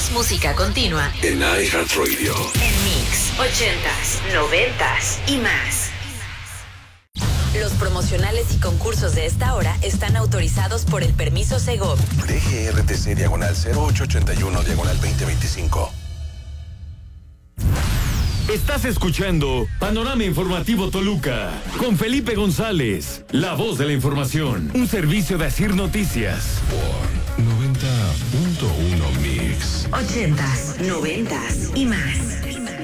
Más música continua en iHeartRadio. En Mix 80s, 90s y más. Los promocionales y concursos de esta hora están autorizados por el permiso Segov. DGRTC /0881/2025. Estás escuchando Panorama Informativo Toluca con Felipe González, la voz de la información, un servicio de Asir Noticias. Por 90.1 Mix. 80s, 90s y más.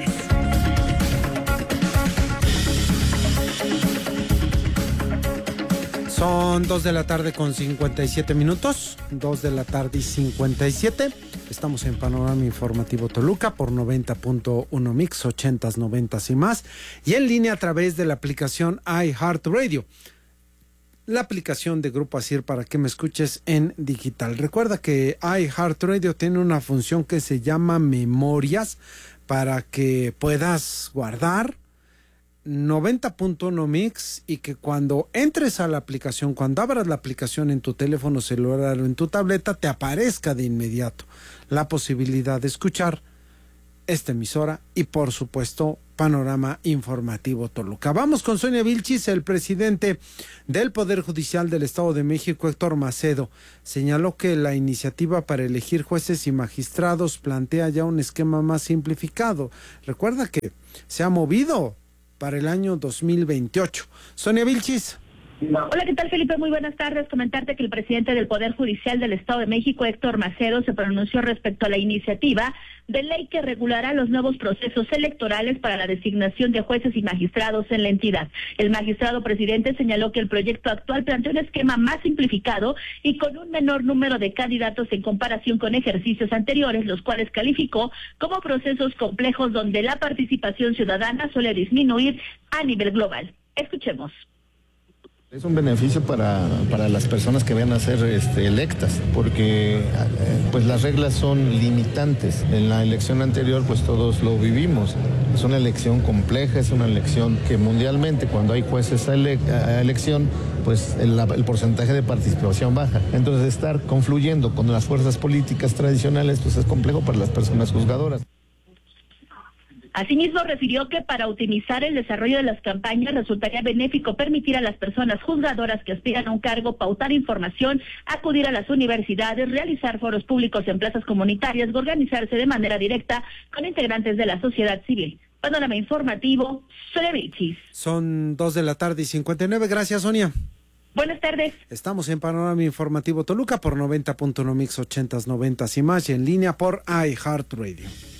Son 2 de la tarde con 57 minutos, 2 de la tarde y 57. Estamos en Panorama Informativo Toluca por 90.1 Mix, 80s, 90s y más. Y en línea a través de la aplicación iHeartRadio. La aplicación de Grupo Asir para que me escuches en digital. Recuerda que iHeartRadio tiene una función que se llama Memorias para que puedas guardar 90.1 Mix y que cuando entres a la aplicación, cuando abras la aplicación en tu teléfono celular o en tu tableta, te aparezca de inmediato la posibilidad de escuchar esta emisora y por supuesto Panorama Informativo Toluca. Vamos con Sonia Vilchis. El presidente del Poder Judicial del Estado de México, Héctor Macedo, señaló que la iniciativa para elegir jueces y magistrados plantea ya un esquema más simplificado. Recuerda que se ha movido para el año 2028. Sonia Vilchis. Hola, ¿qué tal, Felipe? Muy buenas tardes. Comentarte que el presidente del Poder Judicial del Estado de México, Héctor Macedo, se pronunció respecto a la iniciativa de ley que regulará los nuevos procesos electorales para la designación de jueces y magistrados en la entidad. El magistrado presidente señaló que el proyecto actual plantea un esquema más simplificado y con un menor número de candidatos en comparación con ejercicios anteriores, los cuales calificó como procesos complejos donde la participación ciudadana suele disminuir a nivel global. Escuchemos. Es un beneficio para las personas que vayan a ser electas, porque pues las reglas son limitantes. En la elección anterior pues todos lo vivimos. Es una elección compleja, es una elección que mundialmente cuando hay jueces a elección pues el porcentaje de participación baja. Entonces estar confluyendo con las fuerzas políticas tradicionales pues es complejo para las personas juzgadoras. Asimismo, refirió que para optimizar el desarrollo de las campañas resultaría benéfico permitir a las personas juzgadoras que aspiran a un cargo pautar información, acudir a las universidades, realizar foros públicos en plazas comunitarias, organizarse de manera directa con integrantes de la sociedad civil. Panorama Informativo, Sonia Vilchis. Son 2 de la tarde y 59. Gracias, Sonia. Buenas tardes. Estamos en Panorama Informativo Toluca por 90.1 Mix, 80s, 90s y más y en línea por iHeartRadio.